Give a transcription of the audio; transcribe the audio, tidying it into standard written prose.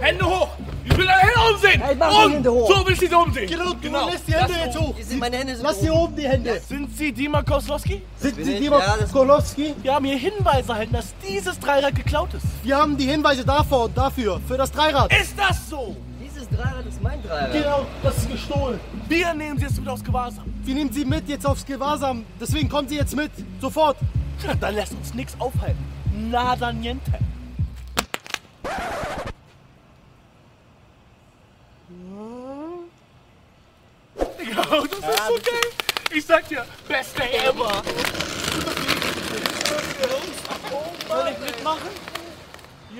Hände hoch! Ich will deine Hände oben sehen! Hey, mach die Hände hoch! So will ich sie oben sehen! Genau. Lässt die Hände jetzt hoch. Meine Hände sind Lass hier oben die Hände. Sind Sie Dima Koslowski? Sind bin Sie ich. Dima Ja, das- Kolowski? Wir haben hier Hinweise erhalten, dass dieses Dreirad geklaut ist. Wir haben die Hinweise davor und dafür. Für das Dreirad. Ist das so? Dieses Dreirad ist mein Dreirad. Genau, das ist gestohlen. Wir nehmen Sie jetzt wieder aufs Gewahrsam. Wir nehmen Sie mit jetzt aufs Gewahrsam. Deswegen kommen Sie jetzt mit. Sofort. Tja, dann lässt uns nichts aufhalten. Nada niente. Ja, das ist so geil. Ich sag dir, best day ever. Soll ich mitmachen?